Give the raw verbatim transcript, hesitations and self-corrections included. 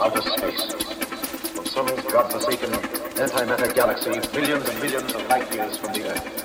outer space. From some godforsaken antimatter galaxy, billions and billions of light years from the Earth.